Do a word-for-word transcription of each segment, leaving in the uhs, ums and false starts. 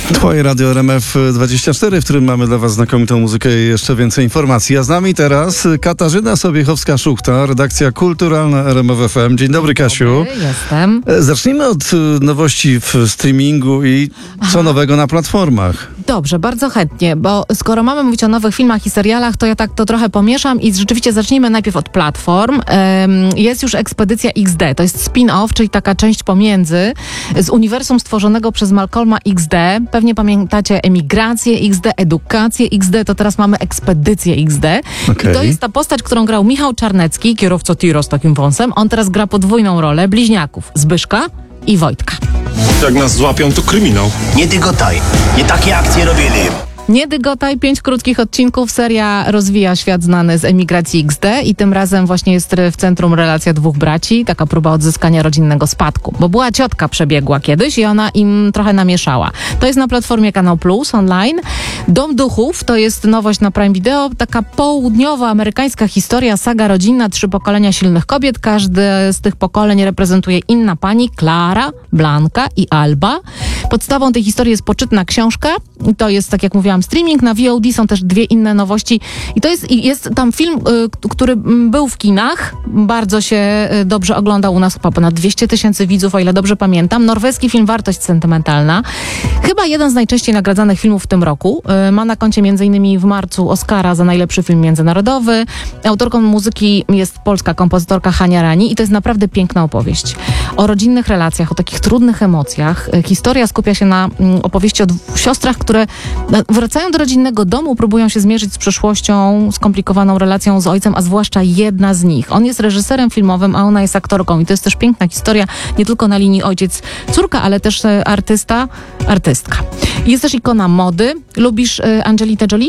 Twoje Radio R M F dwadzieścia cztery, w którym mamy dla Was znakomitą muzykę i jeszcze więcej informacji. A z nami teraz Katarzyna Sobiechowska-Szuchta, redakcja kulturalna R M F F M. Dzień dobry, Kasiu. Dobry, jestem. Zacznijmy od nowości w streamingu i co Aha. nowego na platformach. Dobrze, bardzo chętnie, bo skoro mamy mówić o nowych filmach i serialach, to ja tak to trochę pomieszam i rzeczywiście zacznijmy najpierw od platform. Jest już Ekspedycja X D, to jest spin-off, czyli taka część pomiędzy z uniwersum stworzonego przez Malcolma X D. Pewnie pamiętacie Emigrację X D, Edukację X D, to teraz mamy Ekspedycję X D. Okay. I to jest ta postać, którą grał Michał Czarnecki, kierowca tiro z takim wąsem. On teraz gra podwójną rolę bliźniaków, Zbyszka i Wojtka. Jak nas złapią, to kryminał. Nie dygotaj, nie takie akcje robili. Nie dygotaj, pięć krótkich odcinków. Seria rozwija świat znany z Emigracji X D i tym razem właśnie jest w centrum relacja dwóch braci, taka próba odzyskania rodzinnego spadku. Bo była ciotka przebiegła kiedyś i ona im trochę namieszała. To jest na platformie Kanał Plus online. Dom Duchów to jest nowość na Prime Video, taka południowa amerykańska historia, saga rodzinna, trzy pokolenia silnych kobiet. Każde z tych pokoleń reprezentuje inna pani, Klara, Blanka i Alba. Podstawą tej historii jest poczytna książka. To jest, tak jak mówiłam, streaming. Na V O D są też dwie inne nowości. I to jest, jest tam film, y, który był w kinach. Bardzo się y, dobrze oglądał u nas, chyba ponad dwieście tysięcy widzów, o ile dobrze pamiętam. Norweski film Wartość sentymentalna. Chyba jeden z najczęściej nagradzanych filmów w tym roku. Y, ma na koncie m.in. w marcu Oscara za najlepszy film międzynarodowy. Autorką muzyki jest polska kompozytorka Hania Rani i to jest naprawdę piękna opowieść. O rodzinnych relacjach, o takich trudnych emocjach. Y, historia skupia się na y, opowieści o dwóch siostrach, które wracają do rodzinnego domu, próbują się zmierzyć z przeszłością, skomplikowaną relacją z ojcem, a zwłaszcza jedna z nich. On jest reżyserem filmowym, a ona jest aktorką i to jest też piękna historia, nie tylko na linii ojciec-córka, ale też artysta, artystka. Jest też ikona mody. Lubisz y, Angelinę Jolie?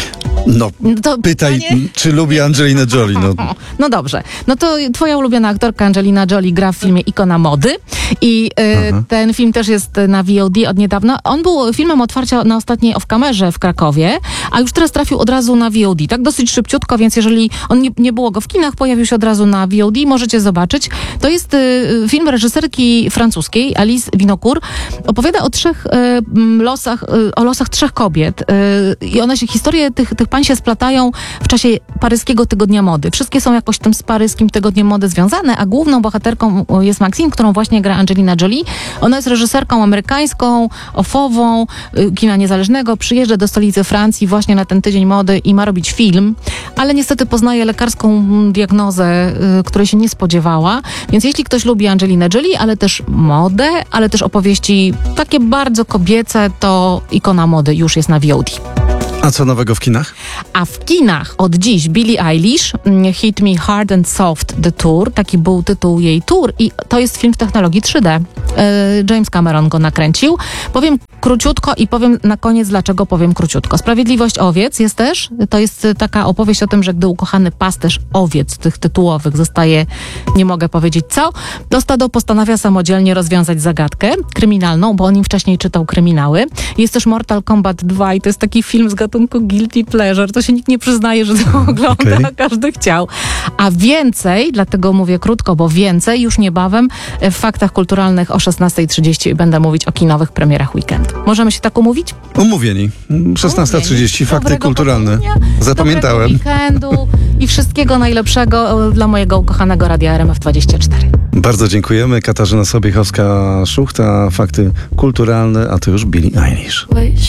No, to pytaj, pytanie? Czy lubi Angelinę Jolie. No. no dobrze. No to twoja ulubiona aktorka Angelina Jolie gra w filmie Ikona mody i y, ten film też jest na V O D od niedawna. On był filmem otwarcia na ostatniej off-kamerze w Krakowie, a już teraz trafił od razu na V O D. Tak dosyć szybciutko, więc jeżeli on nie, nie było go w kinach, pojawił się od razu na V O D, możecie zobaczyć. To jest y, film reżyserki francuskiej, Alice Winocourt. Opowiada o trzech y, losach, y, o losach trzech kobiet y, i one się, historie tych, tych pań się splatają w czasie paryskiego tygodnia mody. Wszystkie są jakoś tym z paryskim tygodniem mody związane, a główną bohaterką jest Maxine, którą właśnie gra Angelina Jolie. Ona jest reżyserką amerykańską, ofową, kina niezależnego. Przyjeżdża do stolicy Francji właśnie na ten tydzień mody i ma robić film, ale niestety poznaje lekarską diagnozę, której się nie spodziewała. Więc jeśli ktoś lubi Angelinę Jolie, ale też modę, ale też opowieści takie bardzo kobiece, to Ikona mody już jest na V O D. A co nowego w kinach? A w kinach od dziś Billie Eilish, Hit Me Hard and Soft The Tour, taki był tytuł jej tour i to jest film w technologii trzy D. James Cameron go nakręcił. Powiem króciutko i powiem na koniec, dlaczego powiem króciutko. Sprawiedliwość owiec jest też, to jest taka opowieść o tym, że gdy ukochany pasterz owiec tych tytułowych zostaje, nie mogę powiedzieć co, to stado postanawia samodzielnie rozwiązać zagadkę kryminalną, bo on im wcześniej czytał kryminały. Jest też Mortal Kombat dwa i to jest taki film z gatunku guilty pleasure. To się nikt nie przyznaje, że to ogląda, okay. a każdy chciał. A więcej, dlatego mówię krótko, bo więcej już niebawem w Faktach Kulturalnych o szesnastej trzydzieści będę mówić o kinowych premierach weekendu. Możemy się tak umówić? Umówieni. szesnasta trzydzieści, Fakty Kulturalne. Zapamiętałem. Weekendu i wszystkiego najlepszego dla mojego ukochanego Radia R M F dwadzieścia cztery. Bardzo dziękujemy. Katarzyna Sobiechowska-Szuchta, Fakty Kulturalne, a to już Billie Eilish.